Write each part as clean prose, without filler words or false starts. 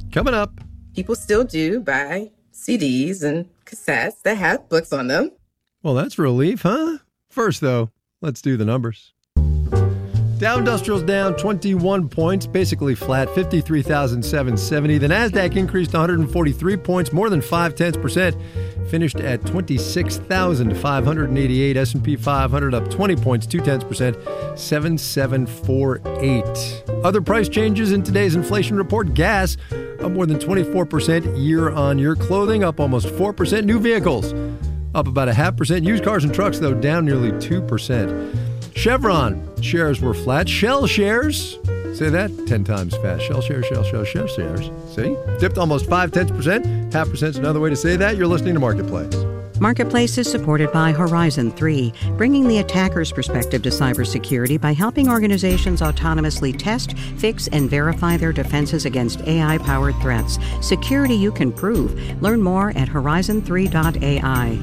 Coming up. People still do buy CDs and cassettes that have books on them. Well, that's a relief, huh? First, though, let's do the numbers. Dow Industrial's down 21 points, basically flat, 53,770. The NASDAQ increased 143 points, more than 0.5%, finished at 26,588. S&P 500 up 20 points, 0.2%, 7748. Other price changes in today's inflation report: gas up more than 24% year-on-year, clothing up almost 4%, new vehicles up about 0.5%, used cars and trucks, though, down nearly 2%. Chevron shares were flat. Shell shares, say that 10 times fast. Shell shares. See? Dipped almost 0.5%. 0.5% is another way to say that. You're listening to Marketplace. Marketplace is supported by Horizon 3, bringing the attacker's perspective to cybersecurity by helping organizations autonomously test, fix, and verify their defenses against AI-powered threats. Security you can prove. Learn more at horizon3.ai.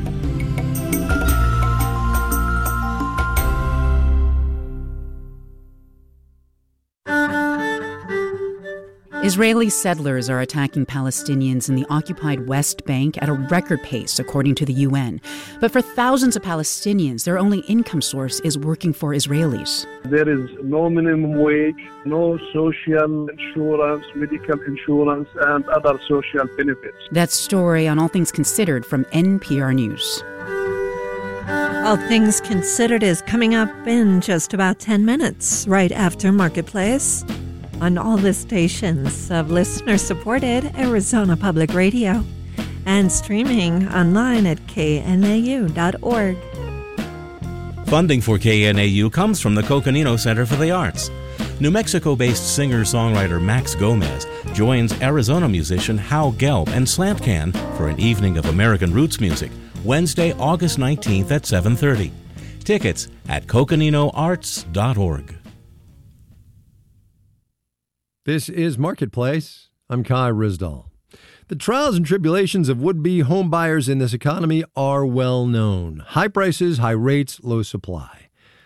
Israeli settlers are attacking Palestinians in the occupied West Bank at a record pace, according to the UN. But for thousands of Palestinians, their only income source is working for Israelis. There is no minimum wage, no social insurance, medical insurance, and other social benefits. That story on All Things Considered from NPR News. All Things Considered is coming up in just about 10 minutes, right after Marketplace, on all the stations of listener-supported Arizona Public Radio and streaming online at knau.org. Funding for KNAU comes from the Coconino Center for the Arts. New Mexico-based singer-songwriter Max Gomez joins Arizona musician Hal Gelb and Slantcan for an evening of American roots music, Wednesday, August 19th at 7:30. Tickets at coconinoarts.org. This is Marketplace. I'm Kai Ryssdal. The trials and tribulations of would-be home buyers in this economy are well known. High prices, high rates, low supply.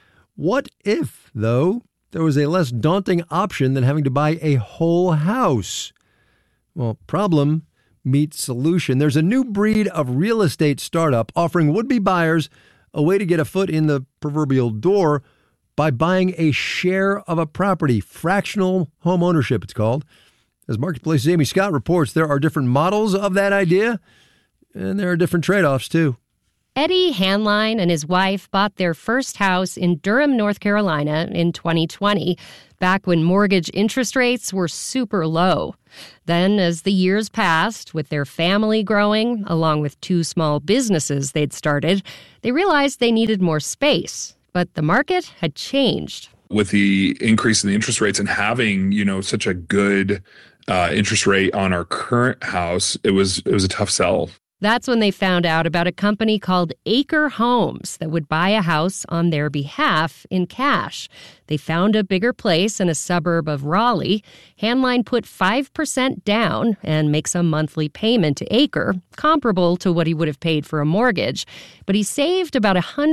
What if, though, there was a less daunting option than having to buy a whole house? Well, problem meets solution. There's a new breed of real estate startup offering would-be buyers a way to get a foot in the proverbial door by buying a share of a property. Fractional home ownership, it's called. As Marketplace's Amy Scott reports, there are different models of that idea, and there are different trade-offs, too. Eddie Hanline and his wife bought their first house in Durham, North Carolina in 2020, back when mortgage interest rates were super low. Then, as the years passed, with their family growing, along with 2 small businesses they'd started, they realized they needed more space. But the market had changed. With the increase in the interest rates and having, such a good interest rate on our current house, it was a tough sell. That's when they found out about a company called Acre Homes that would buy a house on their behalf in cash. They found a bigger place in a suburb of Raleigh. Hanline put 5% down and makes a monthly payment to Acre, comparable to what he would have paid for a mortgage. But he saved about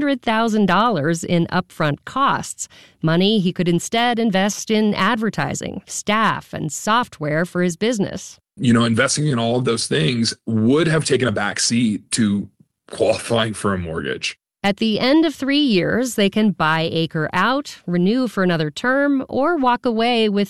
$100,000 in upfront costs, money he could instead invest in advertising, staff, and software for his business. Investing in all of those things would have taken a back seat to qualifying for a mortgage. At the end of 3 years, they can buy Acre out, renew for another term, or walk away with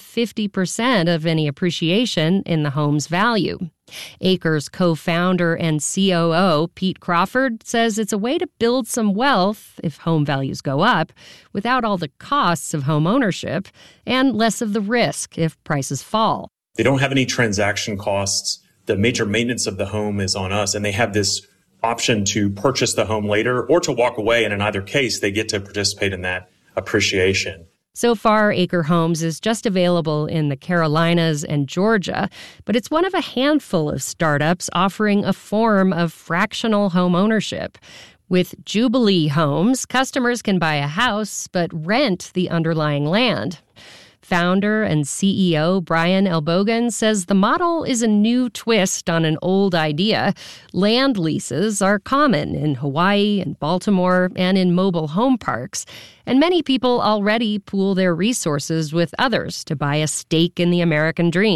50% of any appreciation in the home's value. Acre's co-founder and COO, Pete Crawford, says it's a way to build some wealth if home values go up, without all the costs of home ownership, and less of the risk if prices fall. They don't have any transaction costs. The major maintenance of the home is on us, and they have this option to purchase the home later or to walk away, and in either case, they get to participate in that appreciation. So far, Acre Homes is just available in the Carolinas and Georgia, but it's one of a handful of startups offering a form of fractional home ownership. With Jubilee Homes, customers can buy a house but rent the underlying land. Founder and CEO Brian Elbogan says the model is a new twist on an old idea. Land leases are common in Hawaii and Baltimore and in mobile home parks, and many people already pool their resources with others to buy a stake in the American dream.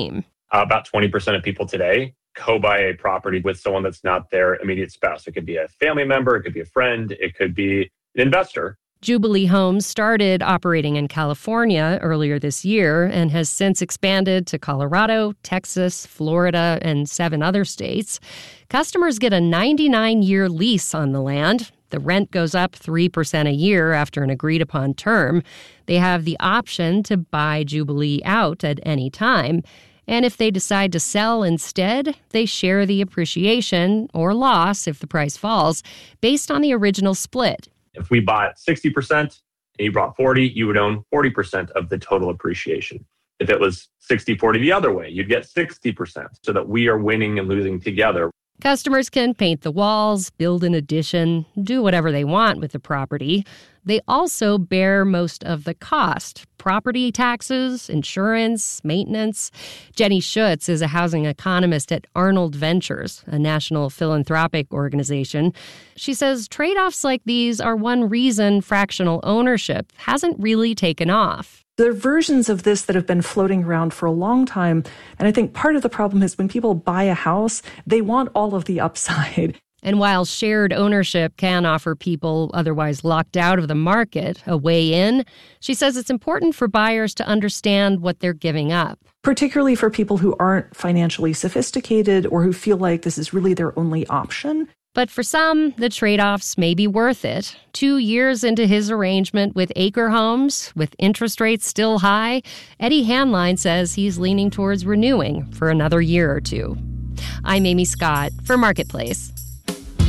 About 20% of people today co-buy a property with someone that's not their immediate spouse. It could be a family member, it could be a friend, it could be an investor. Jubilee Homes started operating in California earlier this year and has since expanded to Colorado, Texas, Florida, and 7 other states. Customers get a 99-year lease on the land. The rent goes up 3% a year after an agreed-upon term. They have the option to buy Jubilee out at any time. And if they decide to sell instead, they share the appreciation or loss if the price falls based on the original split. If we bought 60% and you bought 40, you would own 40% of the total appreciation. If it was 60-40 the other way, you'd get 60% so that we are winning and losing together. Customers can paint the walls, build an addition, do whatever they want with the property. They also bear most of the cost: property taxes, insurance, maintenance. Jenny Schutz is a housing economist at Arnold Ventures, a national philanthropic organization. She says trade-offs like these are one reason fractional ownership hasn't really taken off. There are versions of this that have been floating around for a long time. And I think part of the problem is when people buy a house, they want all of the upside. And while shared ownership can offer people otherwise locked out of the market a way in, she says it's important for buyers to understand what they're giving up. Particularly for people who aren't financially sophisticated or who feel like this is really their only option. But for some, the trade-offs may be worth it. 2 years into his arrangement with Acre Homes, with interest rates still high, Eddie Hanline says he's leaning towards renewing for another year or two. I'm Amy Scott for Marketplace.